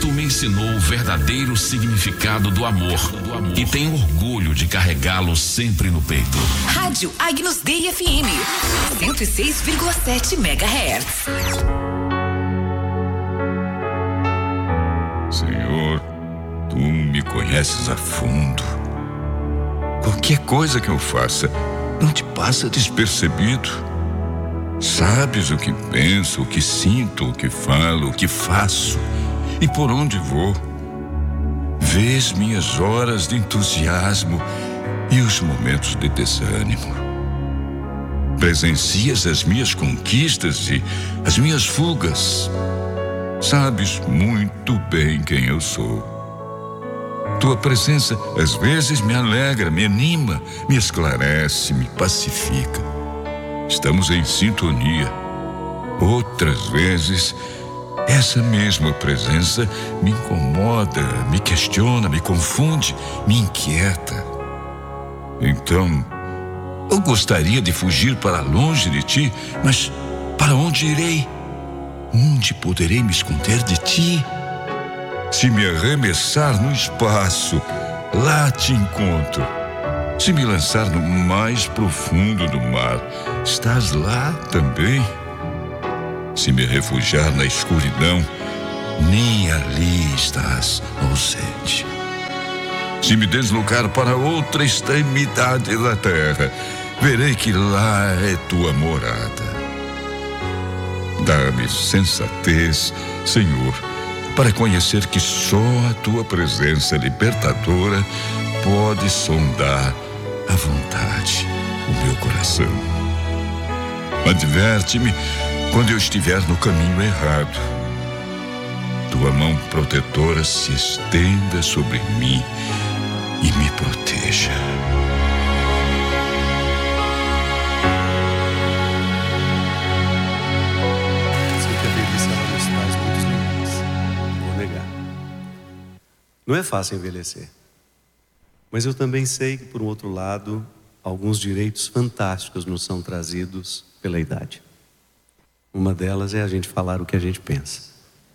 Cristo me ensinou o verdadeiro significado do amor e tenho orgulho de carregá-lo sempre no peito. Rádio Agnus Dei FM 106,7 MHz. Senhor, Tu me conheces a fundo. Qualquer coisa que eu faça não te passa despercebido. Sabes o que penso, o que sinto, o que falo, o que faço e por onde vou. Vês minhas horas de entusiasmo e os momentos de desânimo. Presencias as minhas conquistas e as minhas fugas. Sabes muito bem quem eu sou. Tua presença às vezes me alegra, me anima, me esclarece, me pacifica. Estamos em sintonia. Outras vezes, essa mesma presença me incomoda, me questiona, me confunde, me inquieta. Então, eu gostaria de fugir para longe de Ti, mas para onde irei? Onde poderei me esconder de Ti? Se me arremessar no espaço, lá Te encontro. Se me lançar no mais profundo do mar, estás lá também? Se me refugiar na escuridão, nem ali estás ausente. Se me deslocar para outra extremidade da terra, verei que lá é Tua morada. Dá-me sensatez, Senhor, para conhecer que só a Tua presença libertadora pode sondar à vontade o meu coração. Adverte-me quando eu estiver no caminho errado. Tua mão protetora se estenda sobre mim e me proteja. Sei que a velhice ela nos traz muitos limites, não vou negar. Não é fácil envelhecer. Mas eu também sei que, por um outro lado, alguns direitos fantásticos nos são trazidos pela idade. Uma delas é a gente falar o que a gente pensa.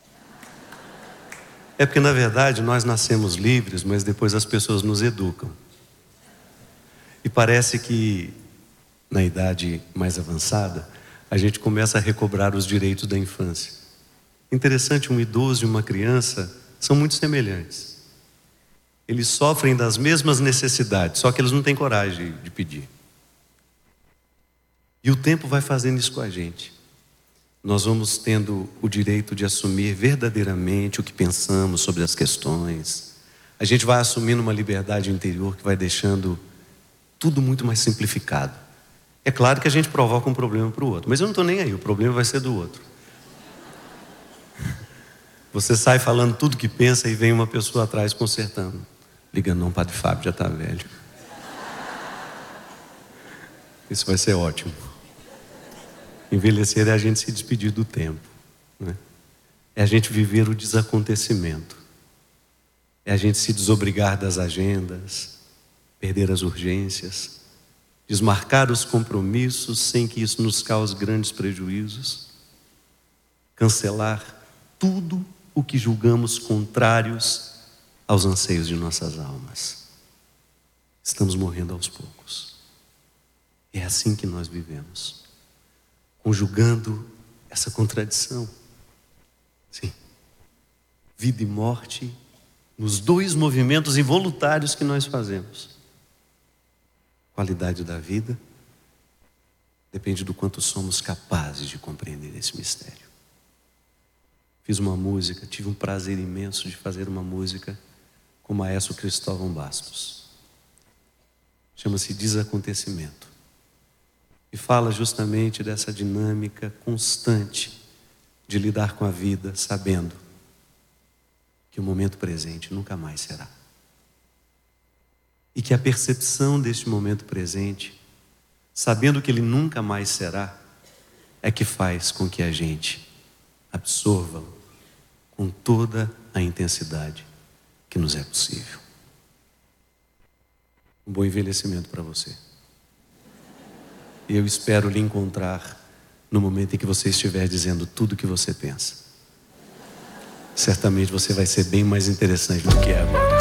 É porque, na verdade, nós nascemos livres, mas depois as pessoas nos educam. E parece que, na idade mais avançada, a gente começa a recobrar os direitos da infância. Interessante, um idoso e uma criança são muito semelhantes. Eles sofrem das mesmas necessidades, só que eles não têm coragem de pedir. E o tempo vai fazendo isso com a gente. Nós vamos tendo o direito de assumir verdadeiramente o que pensamos sobre as questões. A gente vai assumindo uma liberdade interior que vai deixando tudo muito mais simplificado. É claro que a gente provoca um problema para o outro, mas eu não estou nem aí, o problema vai ser do outro. Você sai falando tudo que pensa e vem uma pessoa atrás consertando. Ligando, não, Padre Fábio já está velho. Isso vai ser ótimo. Envelhecer é a gente se despedir do tempo, né? É a gente viver o desacontecimento. É a gente se desobrigar das agendas, perder as urgências, desmarcar os compromissos sem que isso nos cause grandes prejuízos, cancelar tudo o que julgamos contrários aos anseios de nossas almas. Estamos morrendo aos poucos. É assim que nós vivemos, conjugando essa contradição. Sim, vida e morte nos dois movimentos involuntários que nós fazemos. Qualidade da vida depende do quanto somos capazes de compreender esse mistério. Fiz uma música, tive um prazer imenso de fazer uma música com o maestro Cristóvão Bastos. Chama-se Desacontecimento. E fala justamente dessa dinâmica constante de lidar com a vida, sabendo que o momento presente nunca mais será. E que a percepção deste momento presente, sabendo que ele nunca mais será, é que faz com que a gente absorva-o com toda a intensidade que nos é possível. Um bom envelhecimento para você. E eu espero lhe encontrar no momento em que você estiver dizendo tudo o que você pensa. certamente você vai ser bem mais interessante do que é agora.